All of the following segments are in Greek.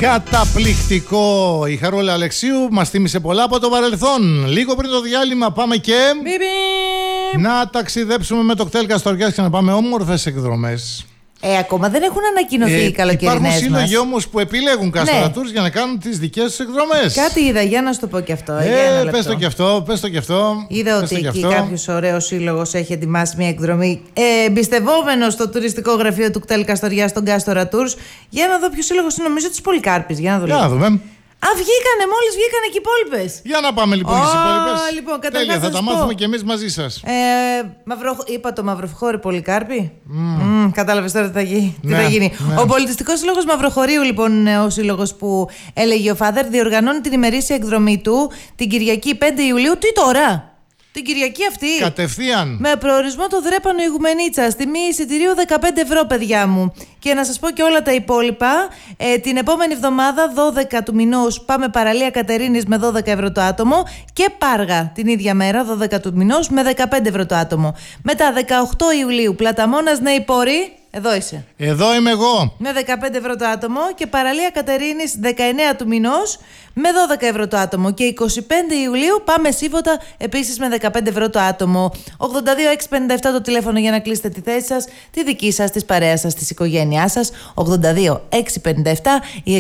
Καταπληκτικό! Η Χαρούλα Αλεξίου μας θύμισε πολλά από το παρελθόν. Λίγο πριν το διάλειμμα πάμε και να ταξιδέψουμε με το κτέλ Καστοριάς και να πάμε όμορφες εκδρομές. Ακόμα δεν έχουν ανακοινωθεί οι καλοκαιρινές μας. Υπάρχουν σύλλογοι όμως που επιλέγουν Κάστορα Tours για να κάνουν τις δικές τους εκδρομές. Κάτι είδα, για να σου το πω και αυτό. Πες το και αυτό. Είδα ότι εκεί κάποιος ωραίος σύλλογος έχει ετοιμάσει μια εκδρομή εμπιστευόμενος στο τουριστικό γραφείο του κτέλ Καστοριάς στον Κάστορα Tours. Για να δω ποιο σύλλογος είναι, νομίζω της Πολυκάρπης. Για να δούμε. Μόλις βγήκανε και οι υπόλοιπες. Για να πάμε λοιπόν στις υπόλοιπες. Λοιπόν, τέλεια, θα τα μάθουμε και εμείς μαζί σας. Είπα το Μαυροχώρι Πολυκάρπη. Κατάλαβες τώρα τι θα γίνει. Ο Πολιτιστικός Σύλλογος Μαυροχωρίου, λοιπόν, ο σύλλογος που έλεγε ο Φάδερ, διοργανώνει την ημερήσια εκδρομή του την Κυριακή 5 Ιουλίου. Τι τώρα? Την Κυριακή αυτή. Κατευθείαν. Με προορισμό το Δρέπανο Ιγουμενίτσα. Τιμή εισιτηρίου 15 ευρώ, παιδιά μου. Και να σας πω και όλα τα υπόλοιπα. Την επόμενη εβδομάδα, 12 του μηνός, πάμε παραλία Κατερίνης με 12 ευρώ το άτομο. Και Πάργα την ίδια μέρα, 12 του μηνός, με 15 ευρώ το άτομο. Μετά 18 Ιουλίου, Πλαταμόνας Νεϊπόρη. Εδώ είσαι. Εδώ είμαι εγώ. Με 15 ευρώ το άτομο. Και παραλία Κατερίνης 19 του μηνός με 12 ευρώ το άτομο. Και 25 Ιουλίου πάμε Σίβωτα επίσης με 15 ευρώ το άτομο. 82-657 το τηλέφωνο για να κλείσετε τη θέση σας, τη δική σας, της παρέας σας, της οικογένειάς σας. 82-657 ή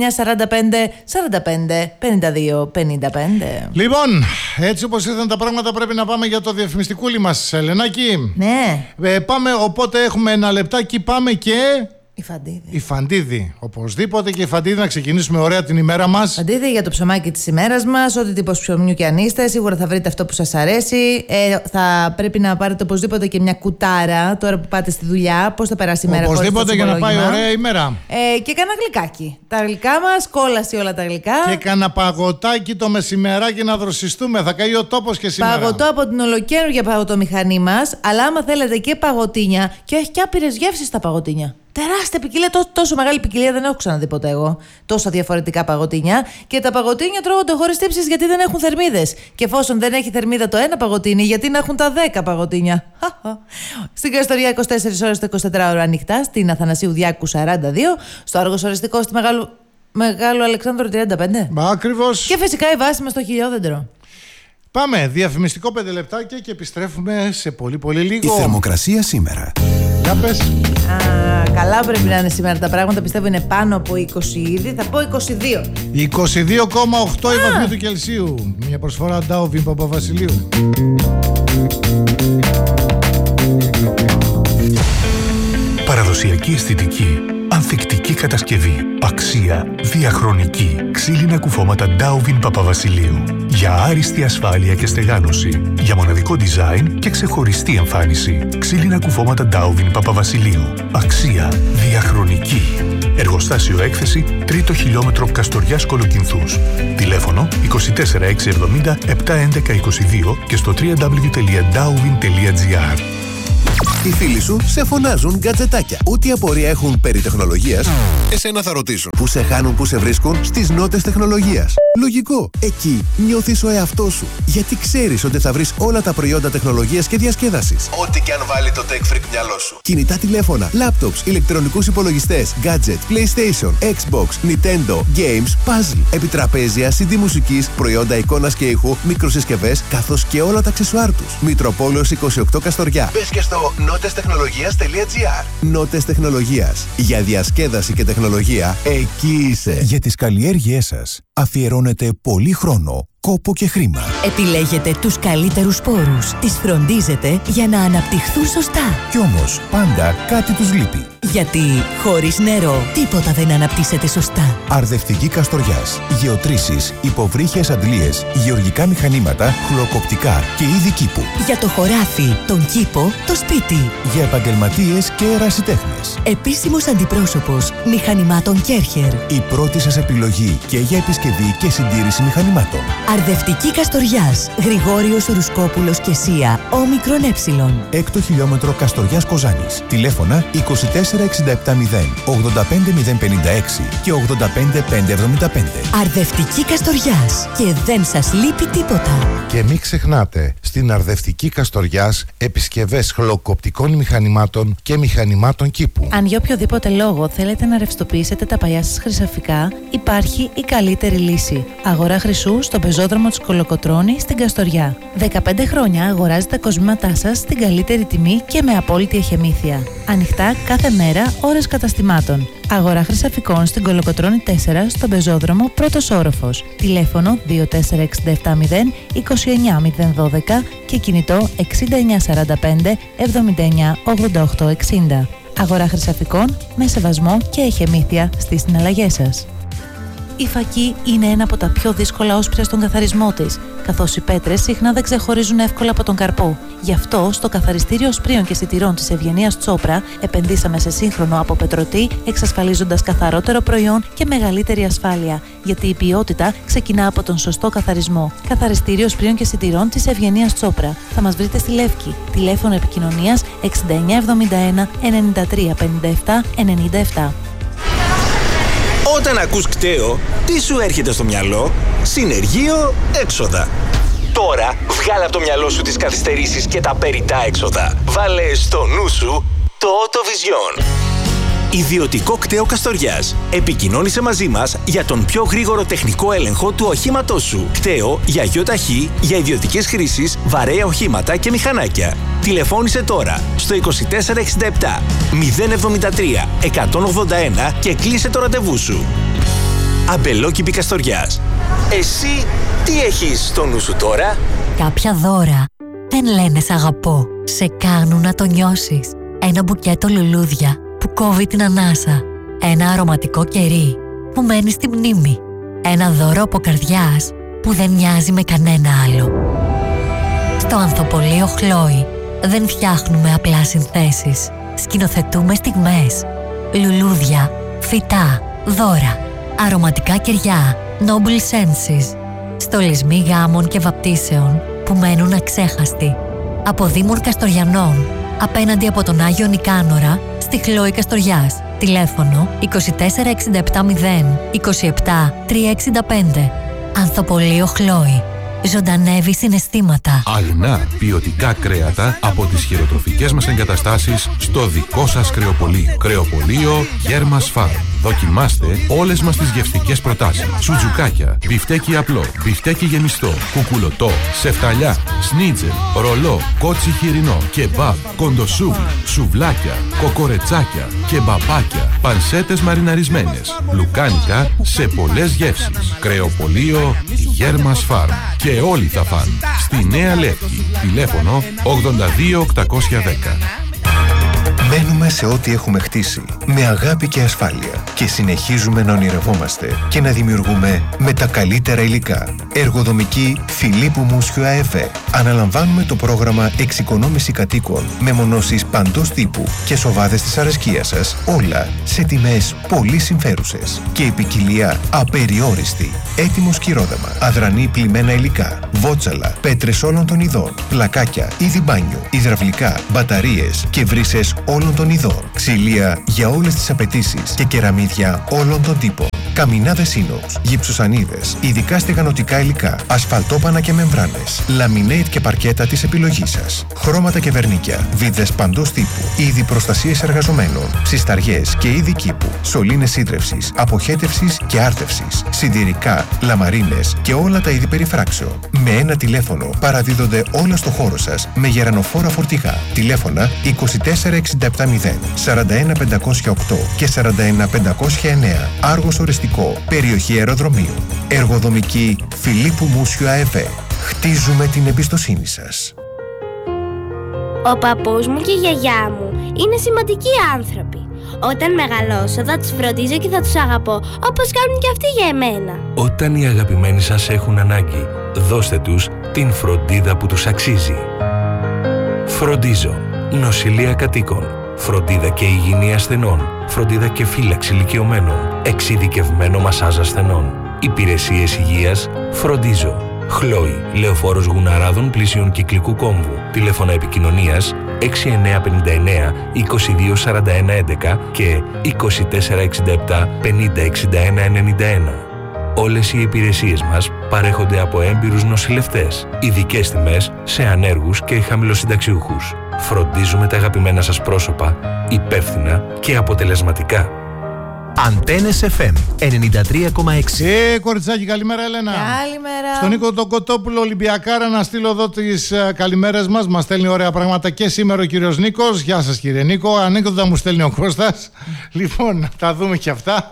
69-45-45-52-55. Λοιπόν, έτσι όπως ήρθαν τα πράγματα, πρέπει να πάμε για το διαφημιστικούλι μας, Ελενάκη. Ναι. Πάμε, οπότε έχουμε ένα λεπτάκι, πάμε και... Η Φαντίδη. Οπωσδήποτε και η Φαντίδη, να ξεκινήσουμε ωραία την ημέρα μας. Φαντίδη για το ψωμάκι της ημέρας μας. Ό,τι τύπος ψωμιού και αν είστε, σίγουρα θα βρείτε αυτό που σας αρέσει. Θα πρέπει να πάρετε οπωσδήποτε και μια κουτάρα τώρα που πάτε στη δουλειά. Πώς θα περάσει η μέρα? Οπωσδήποτε για να πάει ωραία ημέρα. Και κάνα γλυκάκι. Τα γλυκά μας, κόλαση όλα τα γλυκά. Και κάνα παγωτάκι το μεσημεράκι να δροσιστούμε. Θα καεί ο τόπος και σήμερα. Παγωτό από την ολοκαίρια παγωτομηχανή μας. Αλλά άμα θέλετε και παγωτίνια, και έχει και άπειρες γεύσεις τα παγωτίνια. Τεράστια ποικιλία, τόσο μεγάλη ποικιλία δεν έχω ξαναδεί ποτέ εγώ. Τόσα διαφορετικά παγωτίνια. Και τα παγωτίνια τρώγονται χωρίς τύψεις γιατί δεν έχουν θερμίδες. Και εφόσον δεν έχει θερμίδα το ένα παγωτίνι, γιατί να έχουν τα 10 παγωτίνια. Στην Καστοριά 24 ώρες το 24ωρο ανοιχτά, στην Αθανασίου Διάκου 42, στο Άργος Οριστικό στη Μεγάλο Αλεξάνδρο 35. Ακριβώς. Και φυσικά η βάση μας στο Χιλιόδεντρο. Πάμε, διαφημιστικό 5 λεπτάκια και επιστρέφουμε σε πολύ πολύ λίγο. Η θερμοκρασία σήμερα. Για πες. Καλά πρέπει να είναι σήμερα τα πράγματα, πιστεύω είναι πάνω από 20 ήδη, θα πω 22. 22,8 η βαθμοί του Κελσίου. Μια προσφορά Ντάουβιν Παπαβασιλείου. Παραδοσιακή αισθητική, ανθεκτική κατασκευή, αξία, διαχρονική. Ξύλινα κουφώματα Ντάουβιν Παπαβασιλείου. Για άριστη ασφάλεια και στεγάνωση. Για μοναδικό design και ξεχωριστή εμφάνιση. Ξύλινα κουφώματα Ντάουβιν Παπαβασιλείου. Αξία, διαχρονική. Εργοστάσιο έκθεση 3ο χιλιόμετρο Καστοριάς Κολοκυνθούς. Τηλέφωνο 24670 71122 και στο www.dauvin.gr. Οι φίλοι σου σε φωνάζουν γκατζετάκια. Ό,τι απορία έχουν περί τεχνολογίας, εσένα θα ρωτήσουν. Πού σε χάνουν, πού σε βρίσκουν? Στις Νότες Τεχνολογίας. Λογικό. Εκεί νιώθεις ο εαυτός σου. Γιατί ξέρεις ότι θα βρεις όλα τα προϊόντα τεχνολογίας και διασκέδασης. Ό,τι και αν βάλει το Tech Freak μυαλό σου. Κινητά τηλέφωνα, laptops, ηλεκτρονικούς υπολογιστές, gadget, PlayStation, Xbox, Nintendo, games, puzzle, επιτραπέζια, CD μουσικής, προϊόντα εικόνας και ήχου, μικροσυσκευές, καθώς και όλα τα αξεσουάρ τους. Μητροπόλεως 28 Καστοριά. Μπες και στο notestechnologias.gr. Νότες Τεχνολογίας. Για διασκέδαση και τεχνολογία, εκεί είσαι. Για τις καλλιέργειές σας αφιερώνετε πολύ χρόνο, κόπο και χρήμα. Επιλέγετε τους καλύτερους σπόρους, τις φροντίζετε για να αναπτυχθούν σωστά. Κι όμως πάντα κάτι τους λείπει. Γιατί χωρίς νερό τίποτα δεν αναπτύσσεται σωστά. Αρδευτική Καστοριάς. Γεωτρήσεις, υποβρύχιες αντλίες, γεωργικά μηχανήματα, χλωροκοπτικά και είδη κήπου. Για το χωράφι, τον κήπο, το σπίτι. Για επαγγελματίες και ερασιτέχνες. Επίσημος αντιπρόσωπος μηχανημάτων Κέρχερ. Η πρώτη σας επιλογή και για επισκευή και συντήρηση μηχανημάτων. Αρδευτική Καστοριάς. Γρηγόριος Ρουσκόπουλος και Σία. Όμικρον Ε. 6ο χιλιόμετρο Καστοριάς Κοζάνης. Τηλέφωνα 24670 85056 και 85575. Αρδευτική Καστοριάς. Και δεν σας λείπει τίποτα. Και μην ξεχνάτε, στην Αρδευτική Καστοριάς επισκευές χλωκοπτικών μηχανημάτων και μηχανημάτων κήπου. Αν για οποιοδήποτε λόγο θέλετε να ρευστοποιήσετε τα παλιά σας χρυσαφικά, υπάρχει η καλύτερη λύση. Αγορά χρυσού στον πεζόδρομο της Κολοκοτρώνη στην Καστοριά. 15 χρόνια αγοράζετε τα κοσμήματά σας στην καλύτερη τιμή και με απόλυτη εχεμήθεια. Ανοιχτά κάθε μέρα, ώρες καταστημάτων. Αγορά χρυσαφικών στην Κολοκοτρώνη 4 στον πεζόδρομο πρώτος όροφος. Τηλέφωνο 24670 29012 και κινητό 6945 79 88 60. Αγορά χρυσαφικών με σεβασμό και εχεμήθεια στις συναλλαγές σας. Η φακή είναι ένα από τα πιο δύσκολα όσπρια στον καθαρισμό της, καθώς οι πέτρες συχνά δεν ξεχωρίζουν εύκολα από τον καρπό. Γι' αυτό, στο καθαριστήριο σπρίων και σιτηρών της Ευγενίας Τσόπρα, επενδύσαμε σε σύγχρονο αποπετρωτή, εξασφαλίζοντας καθαρότερο προϊόν και μεγαλύτερη ασφάλεια. Γιατί η ποιότητα ξεκινά από τον σωστό καθαρισμό. Καθαριστήριο σπρίων και σιτηρών της Ευγενίας Τσόπρα. Θα μας βρείτε στη Λεύκη. Τηλέφωνο επικοινωνίας 6971 93 57 97. Όταν ακούς κταίο, τι σου έρχεται στο μυαλό? Συνεργείο έξοδα. Τώρα βγάλε από το μυαλό σου τις καθυστερήσεις και τα περιττά έξοδα. Βάλε στο νου σου το Autovision. Ιδιωτικό κταίο Καστοριάς. Επικοινώνησε μαζί μας για τον πιο γρήγορο τεχνικό έλεγχο του οχήματός σου. Κταίο για ΙΟΤΑΧΗ, για ιδιωτικές χρήσεις, βαρέα οχήματα και μηχανάκια. Τηλεφώνησε τώρα στο 2467 073 181 και κλείσε το ραντεβού σου. Αμπελόκηπη Καστοριάς. Εσύ τι έχεις στο νου σου τώρα? Κάποια δώρα δεν λένε σ' αγαπώ. Σε κάνουν να το νιώσεις. Ένα μπουκέτο λουλούδια που κόβει την ανάσα. Ένα αρωματικό κερί που μένει στη μνήμη. Ένα δώρο από καρδιάς που δεν μοιάζει με κανένα άλλο. Στο ανθοπολείο Χλόι δεν φτιάχνουμε απλά συνθέσεις. Σκηνοθετούμε στιγμές. Λουλούδια, φυτά, δώρα, αρωματικά κεριά, Noble Senses. Στολισμοί γάμων και βαπτίσεων που μένουν αξέχαστοι. Από Δήμων Καστοριανών, απέναντι από τον Άγιο Νικάνορα, στη Χλόη Καστοριάς. Τηλέφωνο 24670 27 365. Ανθοπολείο Χλόη. Ζωντανεύει συναισθήματα. Αγνά ποιοτικά κρέατα από τις χειροτροφικές μας εγκαταστάσεις στο δικό σας κρεοπωλείο. Κρεοπωλείο Γέρμας Φάρμ. Δοκιμάστε όλες μας τις γευστικές προτάσεις. Σουτζουκάκια, μπιφτέκι απλό, μπιφτέκι γεμιστό, κουκουλωτό, σεφταλιά, σνίτζελ, ρολό, κότσι χοιρινό, κεμπάμπ, κοντοσούβλι, σουβλάκια, κοκορετσάκια, κεμπαπάκια, πανσέτες μαριναρισμένες, λουκάνικα σε πολλές γεύσεις. Κρεοπωλείο Γέρμας Φάρμ. Και όλοι θα φαν. Στη Νέα Λεύκη. Τηλέφωνο 82810. Μένουμε σε ό,τι έχουμε χτίσει, με αγάπη και ασφάλεια και συνεχίζουμε να ονειρευόμαστε και να δημιουργούμε με τα καλύτερα υλικά. Εργοδομική Φιλίππου Μούσιου ΑΕΦΕ. Αναλαμβάνουμε το πρόγραμμα εξοικονόμηση κατοίκων με μονώσεις παντός τύπου και σοβάδες της αρεσκίας σας, όλα σε τιμές πολύ συμφέρουσες και η ποικιλία απεριόριστη. Έτοιμο σκυρόδαμα, αδρανή πλημμένα υλικά, βότσαλα, πέτρες όλων των ειδών, πλακάκια, είδη μπάνιου, υδραυλικά, μπαταρίες και βρύσες όλων των ειδών, ξυλία για όλες τις απαιτήσεις και κεραμίδια όλων των τύπων. Καμινάδες ίνοξ, γυψοσανίδες, ειδικά στεγανοτικά υλικά, ασφαλτόπανα και μεμβράνες, λαμινέιτ και παρκέτα της επιλογής σας, χρώματα και βερνίκια, βίδες παντός τύπου, είδη προστασίας εργαζομένων, ψισταριές και είδη κήπου, σωλήνες ίδρευσης, αποχέτευσης και άρτευσης, σιδηρικά, λαμαρίνες και όλα τα είδη περιφράξεων. Με ένα τηλέφωνο παραδίδονται όλα στο χώρο σας με γερανοφόρα φορτηγά. Τηλέφωνα 24670 41508 και 41509. Άργος οριστικό, περιοχή αεροδρομίου. Εργοδομική Φιλίππου Μούσιου ΑΕΒ. Χτίζουμε την εμπιστοσύνη σας. Ο παππούς μου και η γιαγιά μου είναι σημαντικοί άνθρωποι. Όταν μεγαλώσω θα τους φροντίζω και θα τους αγαπώ όπως κάνουν και αυτοί για εμένα. Όταν οι αγαπημένοι σας έχουν ανάγκη, δώστε τους την φροντίδα που τους αξίζει. Φροντίζω. Νοσηλεία κατοίκων. Φροντίδα και υγιεινή ασθενών. Φροντίδα και φύλαξη ηλικιωμένων. Εξειδικευμένο μασάζ ασθενών. Υπηρεσίες υγείας. Φροντίζω. Χλόι, Λεωφόρος Γουναράδων πλησίων Κυκλικού Κόμβου. Τηλέφωνα επικοινωνίας 6959 2241 11 και 2467 5061 91. Όλες οι υπηρεσίες μας παρέχονται από έμπειρους νοσηλευτές. Ειδικές τιμές σε ανέργους και χαμηλοσυνταξιούχους. Φροντίζουμε τα αγαπημένα σας πρόσωπα υπεύθυνα και αποτελεσματικά. Αντένες FM 93,6. Κοριτσάκι, καλημέρα Έλενα. Καλημέρα. Στον Νίκο τον Κοτόπουλο Ολυμπιακάρα να στείλω εδώ τις καλημέρες μας. Μας στέλνει ωραία πράγματα και σήμερα ο κύριος Νίκος. Γεια σας κύριε Νίκο. Ανέκδοτα μου στέλνει ο Κώστας. Λοιπόν, τα δούμε και αυτά.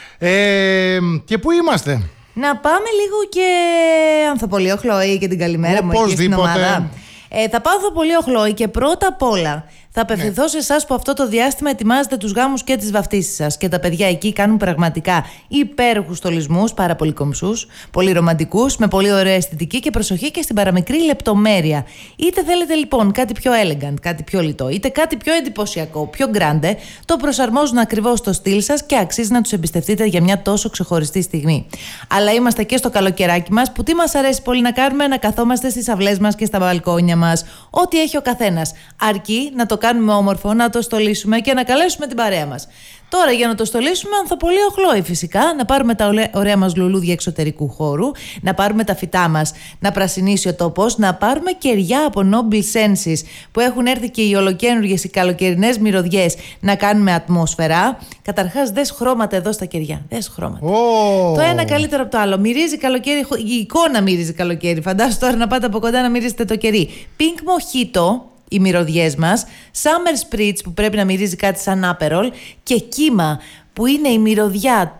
Και πού είμαστε? Να πάμε λίγο και Ανθοπολείο Χλόη και την καλημέρα μου εκεί στην ομάδα. Θα πάω Ανθοπολείο Χλόη και πρώτα απ' όλα θα απευθυνθώ σε εσάς που αυτό το διάστημα ετοιμάζετε τους γάμους και τις βαφτίσεις σας. Και τα παιδιά εκεί κάνουν πραγματικά υπέροχους στολισμούς, πάρα πολύ κομψούς, πολύ ρομαντικούς, με πολύ ωραία αισθητική και προσοχή και στην παραμικρή λεπτομέρεια. Είτε θέλετε λοιπόν κάτι πιο elegant, κάτι πιο λιτό, είτε κάτι πιο εντυπωσιακό, πιο grande, το προσαρμόζουν ακριβώς στο στυλ σας και αξίζει να τους εμπιστευτείτε για μια τόσο ξεχωριστή στιγμή. Αλλά είμαστε και στο καλοκαιράκι μας, που τι μας αρέσει πολύ να κάνουμε? Να καθόμαστε στις αυλές μας και στα μπαλκόνια μας. Ό,τι έχει ο καθένας. Αρκεί να το κάνουμε όμορφο, να το στολίσουμε και να καλέσουμε την παρέα μας. Τώρα για να το στολίσουμε, Ανθοπολείο Χλόη φυσικά, να πάρουμε τα ωραία μας λουλούδια εξωτερικού χώρου, να πάρουμε τα φυτά μας, να πρασινίσει ο τόπος, να πάρουμε κεριά από Noble Senses που έχουν έρθει και οι ολοκαίνουργιες, οι καλοκαιρινές μυρωδιές, να κάνουμε ατμόσφαιρα. Καταρχάς, δες χρώματα εδώ στα κεριά. Δες χρώματα. Το ένα καλύτερο από το άλλο. Μυρίζει καλοκαίρι, η εικόνα μυρίζει καλοκαίρι. Φαντάσου τώρα να πάτε από κοντά να μυρίζετε το κερί. Pink Mojito, οι μυρωδιές μας, Summer Spritz που πρέπει να μυρίζει κάτι σαν άπερολ και κύμα που είναι η μυρωδιά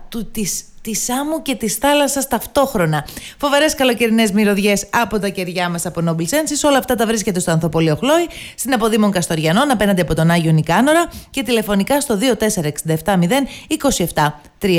της άμμου και της θάλασσας ταυτόχρονα. Φοβερές καλοκαιρινές μυρωδιές από τα κεριά μας από Noble Senses. Όλα αυτά τα βρίσκεται στο Ανθοπολείο Χλόη, στην Αποδήμων Καστοριανών, απέναντι από τον Άγιο Νικάνορα και τηλεφωνικά στο 2467 027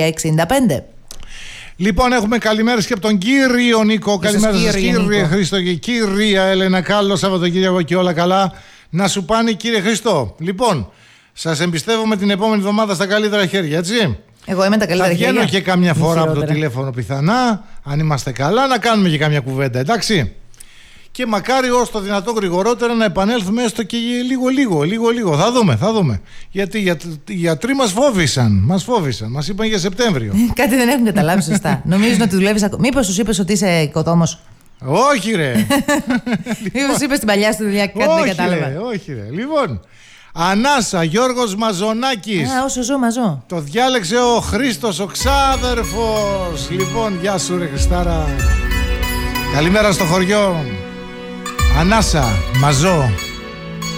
365. Λοιπόν, έχουμε καλημέρες και από τον κύριο Νίκο. Καλημέρα σας κύριε Χρήστο και κυρία Έλενα. Καλό Σαββατοκύριακο και όλα καλά να σου πάνε κύριε Χρήστο. Λοιπόν, σας εμπιστεύομαι την επόμενη εβδομάδα στα καλύτερα χέρια, έτσι. Εγώ είμαι τα καλύτερα χέρια. Θα βγαίνω και κάμια φορά από το τηλέφωνο πιθανά, αν είμαστε καλά, να κάνουμε και κάμια κουβέντα, εντάξει. Και μακάρι όσο το δυνατό γρηγορότερα να επανέλθουμε έστω και λίγο. Θα δούμε. Γιατί οι γιατροί μας φόβησαν. Μας είπαν για Σεπτέμβριο. Κάτι δεν έχουν καταλάβει σωστά. Νομίζουν ότι δουλεύεις ακόμα. Μήπως τους είπες ότι είσαι οικοδόμος? Όχι ρε. Μήπως είπες την παλιά στη δουλειά και κάτι δεν κατάλαβα? Όχι ρε. Λοιπόν, Ανάσα, Γιώργος Μαζονάκης. Όσο ζω μαζώ. Το διάλεξε ο Χρήστος, ο ξάδερφος. Λοιπόν, γεια σου ρε Χριστάρα. Καλημέρα στο χωριό. Ανάσα, μαζό.